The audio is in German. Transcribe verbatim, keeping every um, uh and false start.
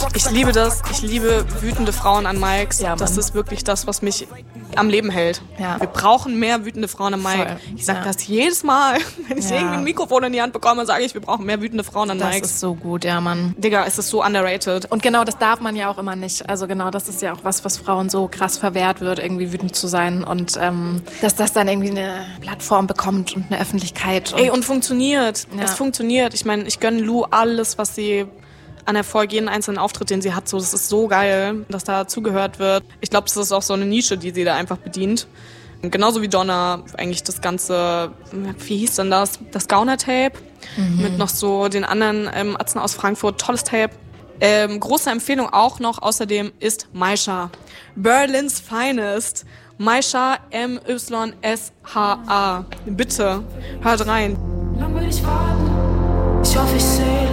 Ich liebe das. Ich liebe wütende Frauen an Mics. Ja, das ist wirklich das, was mich am Leben hält. Ja. Wir brauchen mehr wütende Frauen am Mic. Voll. Ich sage Ja. das jedes Mal. Wenn ich Ja. irgendwie ein Mikrofon in die Hand bekomme, sage ich, wir brauchen mehr wütende Frauen an Das Mics. ist so gut, ja, Mann. Digga, es ist so underrated. Und genau das darf man ja auch immer nicht. Also genau, das ist ja auch was, was Frauen so krass verwehrt wird, irgendwie wütend zu sein. Und ähm, dass das dann irgendwie eine Plattform bekommt und eine Öffentlichkeit. Und Ey, und funktioniert. Ja. Es funktioniert. Ich meine, ich gönne Lou alles, was sie an Erfolg, jeden einzelnen Auftritt, den sie hat. So, das ist so geil, dass da zugehört wird. Ich glaube, das ist auch so eine Nische, die sie da einfach bedient. Genauso wie Donna eigentlich das ganze, wie hieß denn das? Das Gauner-Tape mhm. mit noch so den anderen ähm, Atzen aus Frankfurt. Tolles Tape. Ähm, große Empfehlung auch noch außerdem ist Maisha. Berlin's Finest. Maisha, M Y S H A. Bitte, hört rein. Lang will ich warten. Ich hoffe, ich sehe